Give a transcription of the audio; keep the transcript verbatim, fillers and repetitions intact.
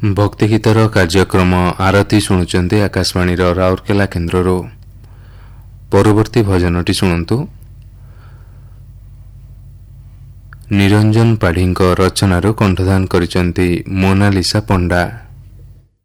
भक्ति गीतर कार्यक्रम आरती शुणुचंती आकाशवाणी राउरकेला केन्द्र परवर्ती भजनटी शुणु। निरंजन पाढ़ी रचनार कंठदान करिसेंती मोनालिसा पंडा।